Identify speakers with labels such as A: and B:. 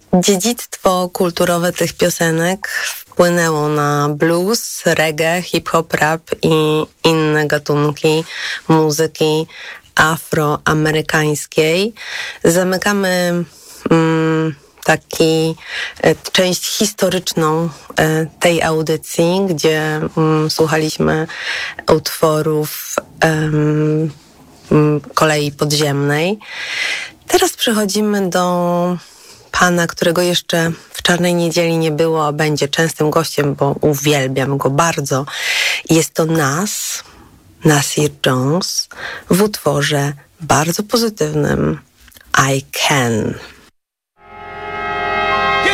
A: Dziedzictwo kulturowe tych piosenek wpłynęło na blues, reggae, hip-hop, rap i inne gatunki muzyki afroamerykańskiej. Zamykamy część historyczną tej audycji, gdzie słuchaliśmy utworów kolei podziemnej. Teraz przechodzimy do pana, którego jeszcze w Czarnej Niedzieli nie było, a będzie częstym gościem, bo uwielbiam go bardzo. Jest to Nasir Jones w utworze bardzo pozytywnym I Can.